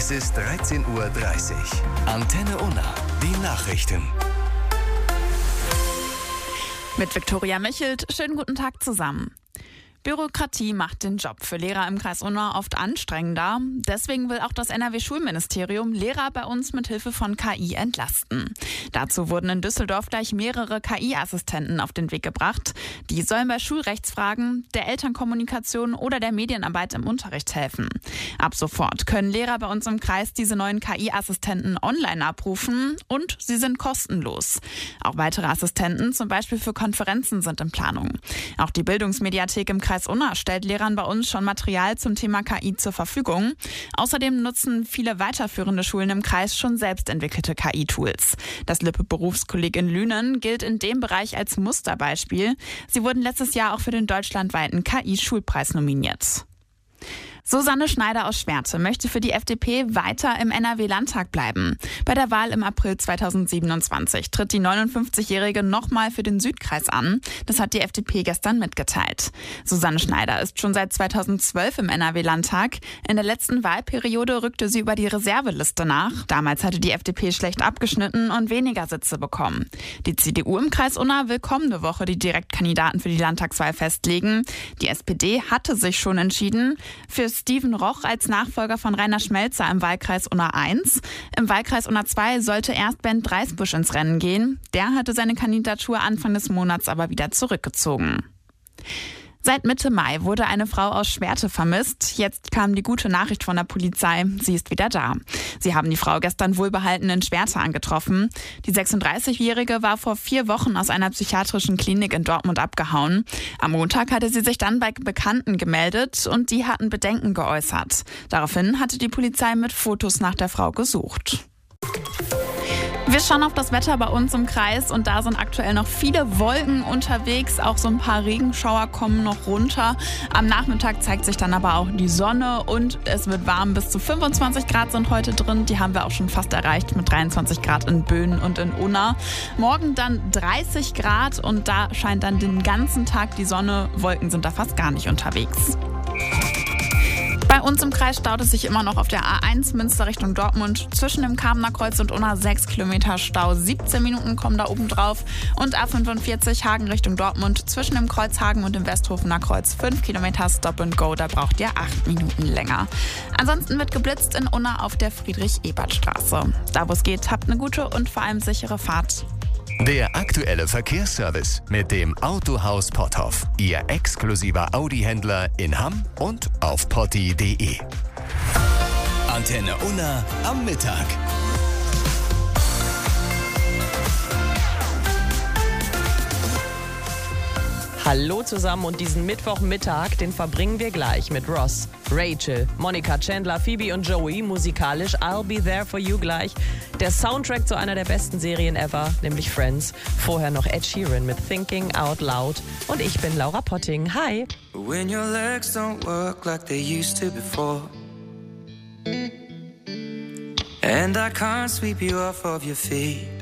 Es ist 13:30 Uhr. Antenne Unna, die Nachrichten. Mit Viktoria Michelt, schönen guten Tag zusammen. Bürokratie macht den Job für Lehrer im Kreis Unna oft anstrengender. Deswegen will auch das NRW-Schulministerium Lehrer bei uns mit Hilfe von KI entlasten. Dazu wurden in Düsseldorf gleich mehrere KI-Assistenten auf den Weg gebracht. Die sollen bei Schulrechtsfragen, der Elternkommunikation oder der Medienarbeit im Unterricht helfen. Ab sofort können Lehrer bei uns im Kreis diese neuen KI-Assistenten online abrufen und sie sind kostenlos. Auch weitere Assistenten, zum Beispiel für Konferenzen, sind in Planung. Auch die Bildungsmediathek im Kreis Unna stellt Lehrern bei uns schon Material zum Thema KI zur Verfügung. Außerdem nutzen viele weiterführende Schulen im Kreis schon selbst entwickelte KI-Tools. Das Lippe-Berufskolleg in Lünen gilt in dem Bereich als Musterbeispiel. Sie wurden letztes Jahr auch für den deutschlandweiten KI-Schulpreis nominiert. Susanne Schneider aus Schwerte möchte für die FDP weiter im NRW-Landtag bleiben. Bei der Wahl im April 2027 tritt die 59-Jährige nochmal für den Südkreis an. Das hat die FDP gestern mitgeteilt. Susanne Schneider ist schon seit 2012 im NRW-Landtag. In der letzten Wahlperiode rückte sie über die Reserveliste nach. Damals hatte die FDP schlecht abgeschnitten und weniger Sitze bekommen. Die CDU im Kreis Unna will kommende Woche die Direktkandidaten für die Landtagswahl festlegen. Die SPD hatte sich schon entschieden für Steven Roch als Nachfolger von Rainer Schmelzer im Wahlkreis Unna 1. Im Wahlkreis Unna 2 sollte erst Ben Dreisbusch ins Rennen gehen. Der hatte seine Kandidatur Anfang des Monats aber wieder zurückgezogen. Seit Mitte Mai wurde eine Frau aus Schwerte vermisst. Jetzt kam die gute Nachricht von der Polizei. Sie ist wieder da. Sie haben die Frau gestern wohlbehalten in Schwerte angetroffen. Die 36-Jährige war vor 4 Wochen aus einer psychiatrischen Klinik in Dortmund abgehauen. Am Montag hatte sie sich dann bei Bekannten gemeldet und die hatten Bedenken geäußert. Daraufhin hatte die Polizei mit Fotos nach der Frau gesucht. Wir schauen auf das Wetter bei uns im Kreis und da sind aktuell noch viele Wolken unterwegs. Auch so ein paar Regenschauer kommen noch runter. Am Nachmittag zeigt sich dann aber auch die Sonne und es wird warm. Bis zu 25 Grad sind heute drin. Die haben wir auch schon fast erreicht mit 23 Grad in Böen und in Unna. Morgen dann 30 Grad und da scheint dann den ganzen Tag die Sonne. Wolken sind da fast gar nicht unterwegs. Bei uns im Kreis staut es sich immer noch auf der A1 Münster Richtung Dortmund. Zwischen dem Kamener Kreuz und Unna 6 Kilometer Stau. 17 Minuten kommen da oben drauf. Und A45 Hagen Richtung Dortmund. Zwischen dem Kreuz Hagen und dem Westhofener Kreuz 5 Kilometer Stop and Go. Da braucht ihr 8 Minuten länger. Ansonsten wird geblitzt in Unna auf der Friedrich-Ebert-Straße. Da wo es geht, habt eine gute und vor allem sichere Fahrt. Der aktuelle Verkehrsservice mit dem Autohaus Potthoff. Ihr exklusiver Audi-Händler in Hamm und auf potti.de. Antenne Unna am Mittag. Hallo zusammen und diesen Mittwochmittag, den verbringen wir gleich mit Ross, Rachel, Monica, Chandler, Phoebe und Joey, musikalisch I'll Be There For You gleich. Der Soundtrack zu einer der besten Serien ever, nämlich Friends. Vorher noch Ed Sheeran mit Thinking Out Loud und ich bin Laura Potting. Hi! When your legs don't work like they used to before, and I can't sweep you off of your feet,